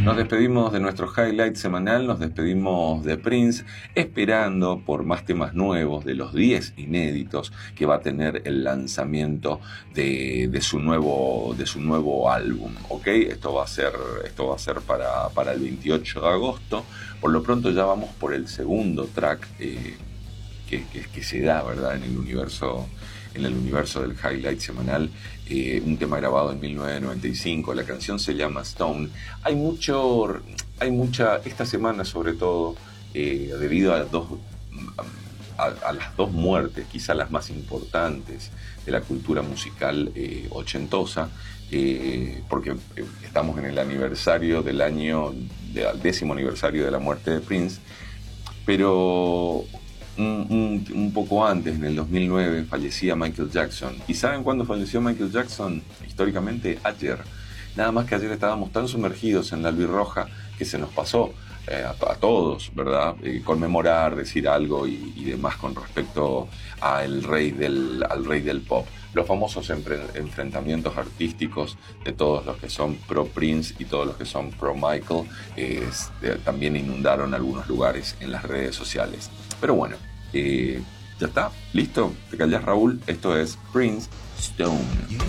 Nos despedimos de nuestro highlight semanal, nos despedimos de Prince, esperando por más temas nuevos de los 10 inéditos que va a tener el lanzamiento de su nuevo álbum, ¿ok? Esto va a ser para el 28 de agosto. Por lo pronto ya vamos por el segundo track que se da, ¿verdad?, en el universo del highlight semanal, un tema grabado en 1995. La canción se llama Stone. Hay mucha, esta semana sobre todo, debido a las dos muertes, quizá las más importantes de la cultura musical ochentosa, porque estamos en el aniversario del al 10º aniversario de la muerte de Prince, pero un poco antes, en el 2009, fallecía Michael Jackson. ¿Y saben cuándo falleció Michael Jackson? Históricamente, ayer. Nada más que ayer estábamos tan sumergidos en la albirroja que se nos pasó a todos, ¿verdad? Conmemorar, decir algo y demás con respecto al rey del pop. Los famosos enfrentamientos artísticos de todos los que son pro Prince y todos los que son pro Michael también inundaron algunos lugares en las redes sociales. Pero bueno, ya está, listo, te callás, Raúl. Esto es Prince, Stone.